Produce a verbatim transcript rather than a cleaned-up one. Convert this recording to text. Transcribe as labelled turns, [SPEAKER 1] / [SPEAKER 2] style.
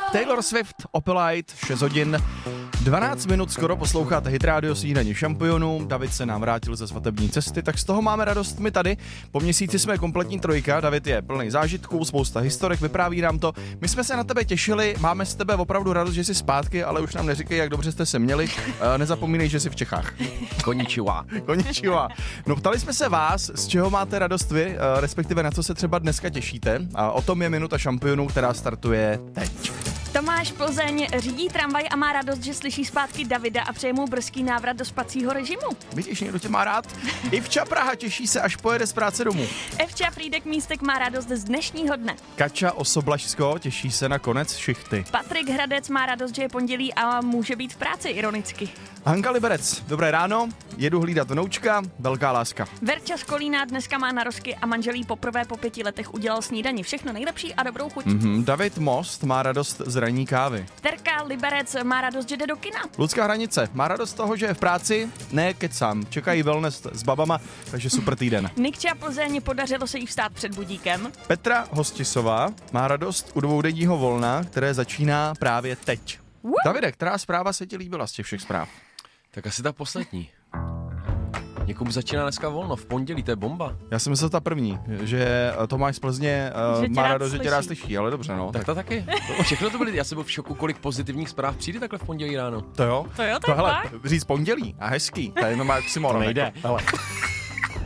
[SPEAKER 1] Taylor Swift, Opelite, šest hodin, dvanáct minut skoro posloucháte Hit Radio Snídaně šampionů. David se nám vrátil ze svatební cesty, tak z toho máme radost my tady. Po měsíci jsme kompletní trojka, David je plný zážitků, spousta historek, vypráví nám to. My jsme se na tebe těšili, máme z tebe opravdu radost, že jsi zpátky, ale už nám neříkej, jak dobře jste se měli. Nezapomínej, že jsi v Čechách.
[SPEAKER 2] Konnichiwa.
[SPEAKER 1] Konnichiwa. No ptali jsme se vás, z čeho máte radost vy, respektive na co se třeba dneska těšíte. A o tom je minuta šampionů, která startuje teď.
[SPEAKER 3] Tomáš Plzeň řídí tramvaj a má radost, že slyší zpátky Davida a přeje mu brzký návrat do spacího režimu.
[SPEAKER 1] Vidíš, někdo tě má rád? Ivča Praha těší se, až pojede z práce domů.
[SPEAKER 3] Evča Frýdek Místek má radost z dnešního dne.
[SPEAKER 1] Kača Osoblažsko těší se na konec šichty.
[SPEAKER 3] Patrik Hradec má radost, že je pondělí a může být v práci, ironicky.
[SPEAKER 1] Hanka Liberec, dobré ráno, jedu hlídat vnoučka, velká láska.
[SPEAKER 3] Verča z Kolína dneska má narozky a manželí poprvé po pěti letech udělal snídani. Všechno nejlepší a dobrou chuť.
[SPEAKER 1] Mm-hmm. David Most má radost z ranní kávy.
[SPEAKER 3] Terka Liberec má radost, že jde do kina.
[SPEAKER 1] Lucka Hranice má radost z toho, že je v práci, ne kecám, čekají wellness s babama, takže super týden.
[SPEAKER 3] Nikča Plzeň, podařilo se jí vstát před budíkem.
[SPEAKER 1] Petra Hostisová má radost u dvoudenního volna, které začíná právě teď.
[SPEAKER 3] Wow.
[SPEAKER 1] Davide, která zpráva se ti líbila z těch všech zpráv?
[SPEAKER 2] Tak asi ta poslední. Někomu začíná dneska volno, v pondělí, to je bomba.
[SPEAKER 1] Já jsem myslel ta první, že Tomáš z Plzně uh, má radost, že tě rád slyší, ale dobře, no.
[SPEAKER 2] Tak to taky. Všechno to byly, já jsem byl v šoku, kolik pozitivních zpráv přijde takhle v pondělí ráno.
[SPEAKER 1] To jo?
[SPEAKER 3] To jo, to
[SPEAKER 1] to
[SPEAKER 3] je
[SPEAKER 1] hele,
[SPEAKER 3] fakt.
[SPEAKER 1] říct pondělí a hezký, to je jenom oxymoron.
[SPEAKER 2] To nejde.
[SPEAKER 1] Jako, hele.